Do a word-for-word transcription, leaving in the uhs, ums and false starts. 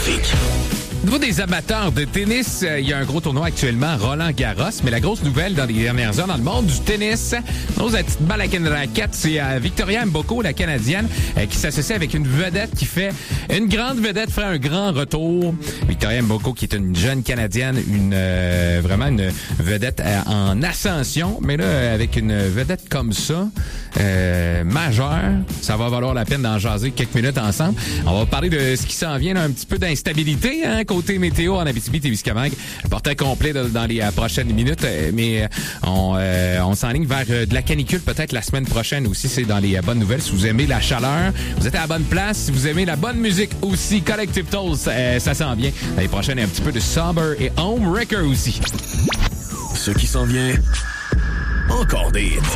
électrique. Au niveau des amateurs de tennis, euh, il y a un gros tournoi actuellement, Roland Garros, mais la grosse nouvelle dans les dernières heures dans le monde du tennis, dans la petite balle avec une raquette, c'est euh, Victoria Mboko, la Canadienne, euh, qui s'associe avec une vedette qui fait une grande vedette, fait un grand retour. Victoria Mboko, qui est une jeune Canadienne, une euh, vraiment une vedette euh, en ascension, mais là, euh, avec une vedette comme ça, euh, majeure, ça va valoir la peine d'en jaser quelques minutes ensemble. On va parler de ce qui s'en vient, là, un petit peu d'instabilité, hein, côté météo en Abitibi-Témiscamingue. Le portrait complet là, dans les euh, prochaines minutes, euh, mais euh, on, euh, on s'enligne vers euh, de la canicule peut-être la semaine prochaine aussi. C'est dans les euh, bonnes nouvelles. Si vous aimez la chaleur, vous êtes à la bonne place. Si vous aimez la bonne musique aussi, Collective Tolls, euh, ça s'en vient. L'année prochaine, un petit peu de Somber et Homewrecker aussi. Ce qui s'en vient, encore des hits.